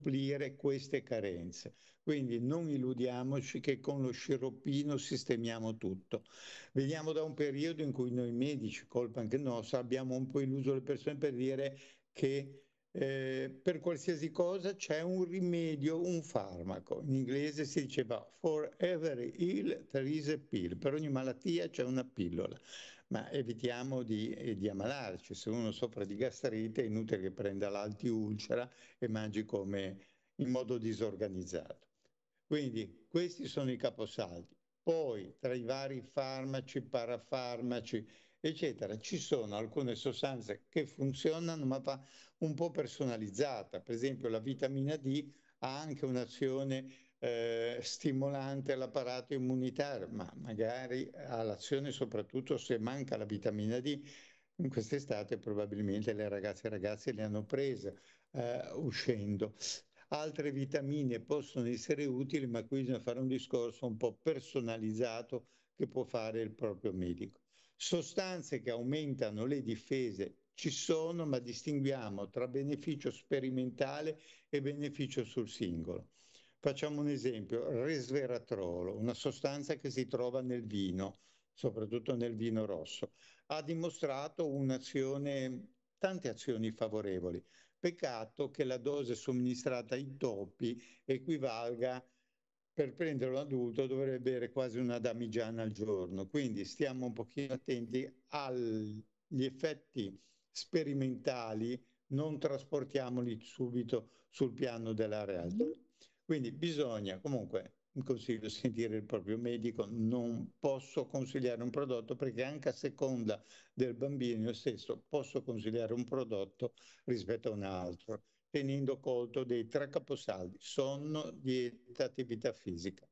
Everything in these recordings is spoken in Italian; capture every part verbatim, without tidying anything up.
supplire queste carenze. Quindi non illudiamoci che con lo sciroppino sistemiamo tutto. Veniamo da un periodo in cui noi medici, colpa anche nostra, abbiamo un po' illuso le persone per dire che eh, per qualsiasi cosa c'è un rimedio, un farmaco. In inglese si diceva for every ill there is a pill. Per ogni malattia c'è una pillola. Ma evitiamo di, eh, di ammalarci. Se uno soffre di gastrite è inutile che prenda l'antiulcera e mangi come in modo disorganizzato. Quindi questi sono i caposaldi. Poi tra i vari farmaci, parafarmaci, eccetera, ci sono alcune sostanze che funzionano ma va un po' personalizzata. Per esempio la vitamina D ha anche un'azione eh, stimolante all'apparato immunitario, ma magari ha l'azione soprattutto se manca la vitamina D. In quest'estate probabilmente le ragazze e i ragazzi le hanno prese eh, uscendo. Altre vitamine possono essere utili, ma qui bisogna fare un discorso un po' personalizzato che può fare il proprio medico. Sostanze che aumentano le difese ci sono, ma distinguiamo tra beneficio sperimentale e beneficio sul singolo. Facciamo un esempio, resveratrolo, una sostanza che si trova nel vino, soprattutto nel vino rosso, ha dimostrato un'azione, tante azioni favorevoli. Peccato che la dose somministrata ai topi equivalga, per prendere un adulto dovrebbe bere quasi una damigiana al giorno, quindi stiamo un pochino attenti agli effetti sperimentali, non trasportiamoli subito sul piano della realtà. Quindi bisogna comunque, un consiglio, sentire il proprio medico. Non posso consigliare un prodotto perché anche a seconda del bambino io stesso posso consigliare un prodotto rispetto a un altro, tenendo conto dei tre caposaldi: sonno, dieta, attività fisica.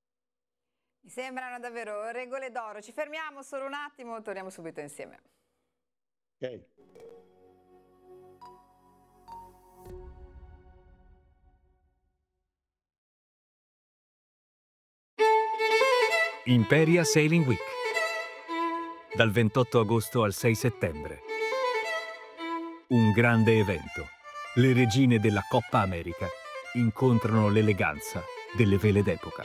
Mi sembrano davvero regole d'oro. Ci fermiamo solo un attimo, torniamo subito insieme. Ok. Imperia Sailing Week, dal ventotto agosto al sei settembre. Un grande evento. Le regine della Coppa America incontrano l'eleganza delle vele d'epoca.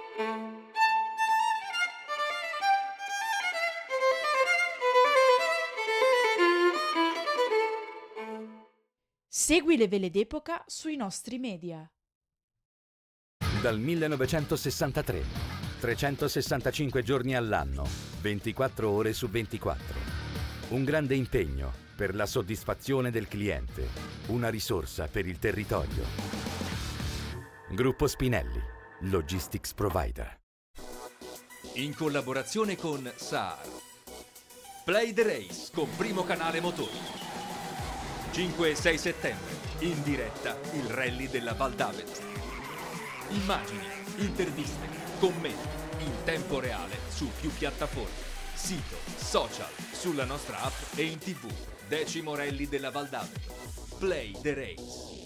Segui le vele d'epoca sui nostri media. Dal millenovecentosessantatré, trecentosessantacinque giorni all'anno, ventiquattro ore su ventiquattro. Un grande impegno per la soddisfazione del cliente, una risorsa per il territorio. Gruppo Spinelli, Logistics Provider. In collaborazione con S A R. Play the Race con Primo Canale Motori. cinque e sei settembre, in diretta il rally della Val d'Avelta. Immagini, interviste, commenti, in tempo reale su più piattaforme, sito, social, sulla nostra app e in tv. Decimo rally della Val d'Avelta. Play the Race.